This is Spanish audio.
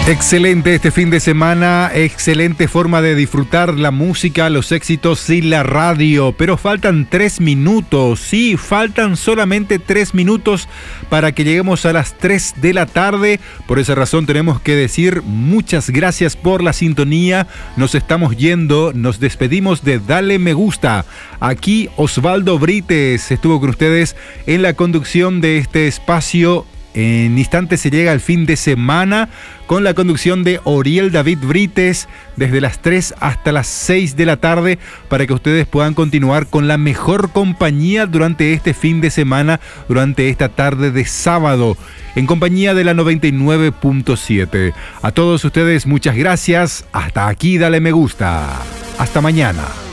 Excelente este fin de semana, excelente forma de disfrutar la música, los éxitos y la radio, pero faltan 3 minutos, sí, faltan solamente 3 minutos para que lleguemos a las 3 de la tarde. Por esa razón tenemos que decir muchas gracias por la sintonía. Nos estamos yendo, nos despedimos de Dale Me Gusta. Aquí Osvaldo Brites estuvo con ustedes en la conducción de este espacio. En instantes se llega el fin de semana con la conducción de Oriel David Brites desde las 3 hasta las 6 de la tarde para que ustedes puedan continuar con la mejor compañía durante este fin de semana, durante esta tarde de sábado, en compañía de la 99.7. A todos ustedes muchas gracias. Hasta aquí Dale Me Gusta. Hasta mañana.